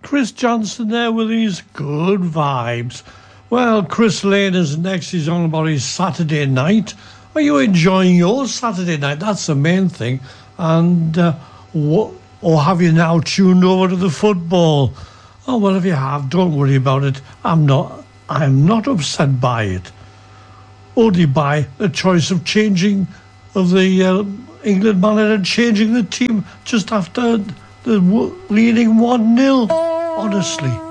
Chris Johnson there with his good vibes. Well, Chris Lane is next. He's on about his Saturday night. Are you enjoying your Saturday night? That's the main thing. And or have you now tuned over to the football? Oh, well, if you have, don't worry about it. I'm not upset by it. Only by the choice of changing of the England manager, changing the team just after the leading 1-0. Honestly.